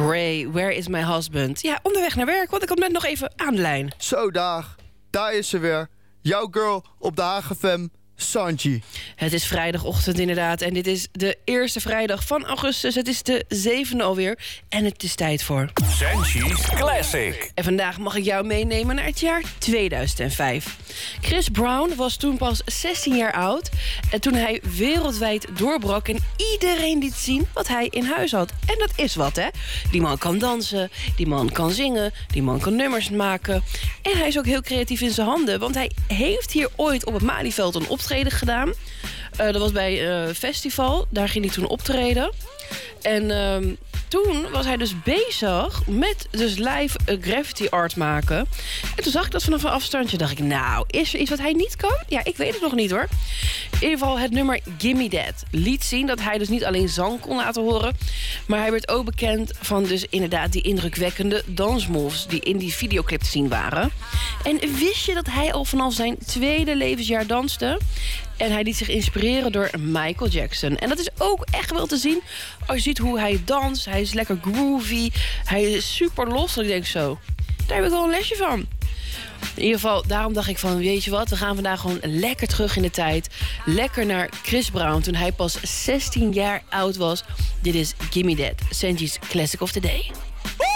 Ray, where is my husband? Ja, onderweg naar werk, want ik kom net nog even aan de lijn. Zo, Daag. Daar is ze weer. Jouw girl op de HagenFM, Sanji. Het is vrijdagochtend inderdaad en dit is de eerste vrijdag van augustus. Het is de 7e alweer en het is tijd voor... Sanji's Classic. En vandaag mag ik jou meenemen naar het jaar 2005. Chris Brown was toen pas 16 jaar oud. En toen hij wereldwijd doorbrak en iedereen liet zien wat hij in huis had. En dat is wat, hè? Die man kan dansen, die man kan zingen, die man kan nummers maken. En hij is ook heel creatief in zijn handen. Want hij heeft hier ooit op het Malieveld een optreden gedaan. Dat was bij een festival. Daar ging hij toen optreden. En toen was hij dus bezig met dus live graffiti art maken. En toen zag ik dat vanaf een afstandje. Dacht ik, nou, is er iets wat hij niet kan? Ja, ik weet het nog niet hoor. In ieder geval het nummer Gimme That liet zien dat hij dus niet alleen zang kon laten horen. Maar hij werd ook bekend van dus inderdaad die indrukwekkende dansmoves die in die videoclip te zien waren. En wist je dat hij al vanaf zijn 2e levensjaar danste? En hij liet zich inspireren door Michael Jackson. En dat is ook echt wel te zien als je ziet hoe hij danst. Hij is lekker groovy. Hij is super los. En ik denk zo, daar heb ik wel een lesje van. In ieder geval, daarom dacht ik van, weet je wat? We gaan vandaag gewoon lekker terug in de tijd. Lekker naar Chris Brown toen hij pas 16 jaar oud was. Dit is Gimme That, Sanji's Classic of the Day.